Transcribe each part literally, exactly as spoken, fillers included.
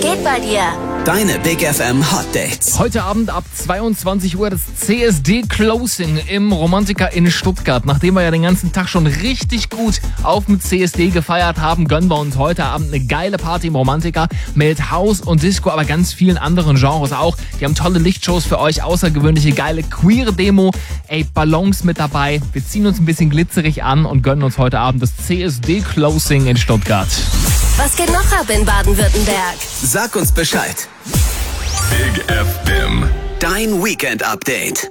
geht bei dir? Deine Big F M Hot Dates. Heute Abend ab zweiundzwanzig Uhr das C S D Closing im Romantika in Stuttgart. Nachdem wir ja den ganzen Tag schon richtig gut auf dem C S D gefeiert haben, gönnen wir uns heute Abend eine geile Party im Romantika mit House und Disco, aber ganz vielen anderen Genres auch. Die haben tolle Lichtshows für euch, außergewöhnliche, geile, queere Demo. Ey, Ballons mit dabei. Wir ziehen uns ein bisschen glitzerig an und gönnen uns heute Abend das C S D Closing in Stuttgart. Was geht noch ab in Baden-Württemberg? Sag uns Bescheid. Big F M. Dein Weekend-Update.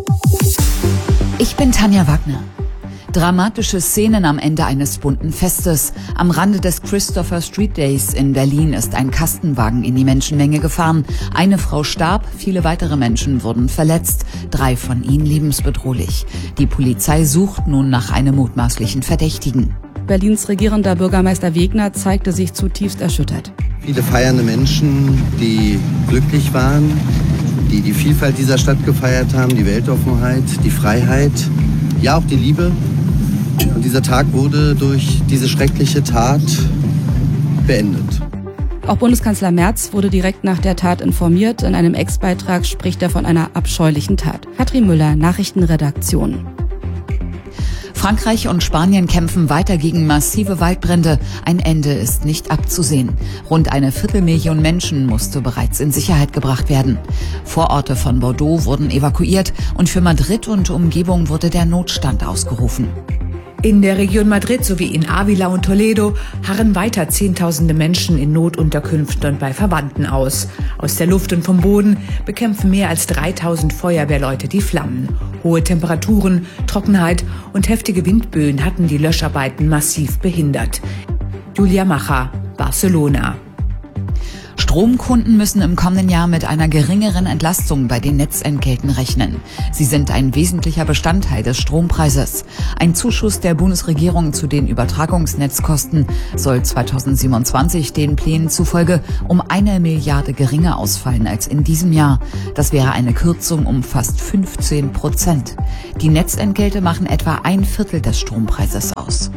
Ich bin Tanja Wagner. Dramatische Szenen am Ende eines bunten Festes. Am Rande des Christopher Street Days in Berlin ist ein Kastenwagen in die Menschenmenge gefahren. Eine Frau starb, viele weitere Menschen wurden verletzt, drei von ihnen lebensbedrohlich. Die Polizei sucht nun nach einem mutmaßlichen Verdächtigen. Berlins regierender Bürgermeister Wegner zeigte sich zutiefst erschüttert. Viele feiernde Menschen, die glücklich waren, die die Vielfalt dieser Stadt gefeiert haben, die Weltoffenheit, die Freiheit, ja auch die Liebe. Und dieser Tag wurde durch diese schreckliche Tat beendet. Auch Bundeskanzler Merz wurde direkt nach der Tat informiert. In einem Ex-Beitrag spricht er von einer abscheulichen Tat. Katrin Müller, Nachrichtenredaktion. Frankreich und Spanien kämpfen weiter gegen massive Waldbrände. Ein Ende ist nicht abzusehen. Rund eine Viertelmillion Menschen musste bereits in Sicherheit gebracht werden. Vororte von Bordeaux wurden evakuiert und für Madrid und Umgebung wurde der Notstand ausgerufen. In der Region Madrid sowie in Ávila und Toledo harren weiter Zehntausende Menschen in Notunterkünften und bei Verwandten aus. Aus der Luft und vom Boden bekämpfen mehr als dreitausend Feuerwehrleute die Flammen. Hohe Temperaturen, Trockenheit und heftige Windböen hatten die Löscharbeiten massiv behindert. Julia Macher, Barcelona. Stromkunden müssen im kommenden Jahr mit einer geringeren Entlastung bei den Netzentgelten rechnen. Sie sind ein wesentlicher Bestandteil des Strompreises. Ein Zuschuss der Bundesregierung zu den Übertragungsnetzkosten soll zweitausendsiebenundzwanzig den Plänen zufolge um eine Milliarde geringer ausfallen als in diesem Jahr. Das wäre eine Kürzung um fast fünfzehn Prozent. Die Netzentgelte machen etwa ein Viertel des Strompreises aus.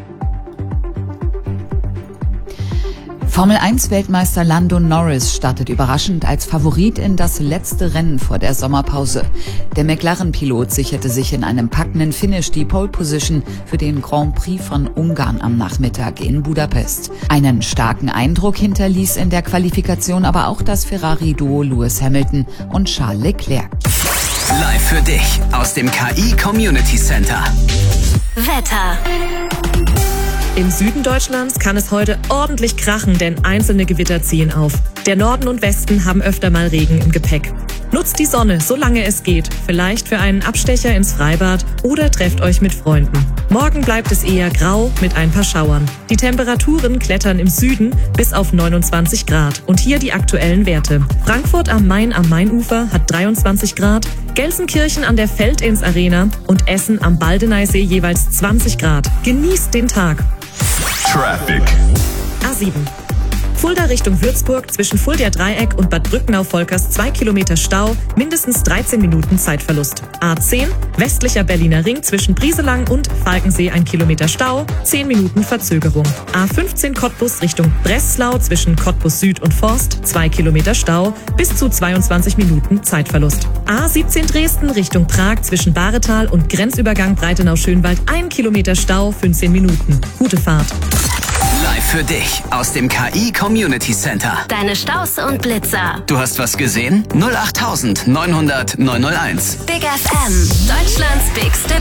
Formel eins Weltmeister Lando Norris startet überraschend als Favorit in das letzte Rennen vor der Sommerpause. Der McLaren-Pilot sicherte sich in einem packenden Finish die Pole Position für den Grand Prix von Ungarn am Nachmittag in Budapest. Einen starken Eindruck hinterließ in der Qualifikation aber auch das Ferrari-Duo Lewis Hamilton und Charles Leclerc. Live für dich aus dem K I Community Center. Wetter. Im Süden Deutschlands kann es heute ordentlich krachen, denn einzelne Gewitter ziehen auf. Der Norden und Westen haben öfter mal Regen im Gepäck. Nutzt die Sonne, solange es geht. Vielleicht für einen Abstecher ins Freibad oder trefft euch mit Freunden. Morgen bleibt es eher grau mit ein paar Schauern. Die Temperaturen klettern im Süden bis auf neunundzwanzig Grad. Und hier die aktuellen Werte. Frankfurt am Main am Mainufer hat dreiundzwanzig Grad, Gelsenkirchen an der Veltins Arena und Essen am Baldeneysee jeweils zwanzig Grad. Genießt den Tag. Traffic. A sieben. Fulda Richtung Würzburg zwischen Fuldaer Dreieck und Bad Brücknau-Volkers zwei Kilometer Stau, mindestens dreizehn Minuten Zeitverlust. A zehn. Westlicher Berliner Ring zwischen Brieselang und Falkensee ein Kilometer Stau, zehn Minuten Verzögerung. A fünfzehn Cottbus Richtung Breslau zwischen Cottbus Süd und Forst, zwei Kilometer Stau, bis zu zweiundzwanzig Minuten Zeitverlust. A siebzehn Dresden Richtung Prag zwischen Baretal und Grenzübergang Breitenau-Schönwald, ein Kilometer Stau, fünfzehn Minuten. Gute Fahrt. Live für dich aus dem K I Community Center. Deine Staus und Blitzer. Du hast was gesehen? null acht neunhundert neunhundert neunhunderteins. Big F M. Deutschlands bigste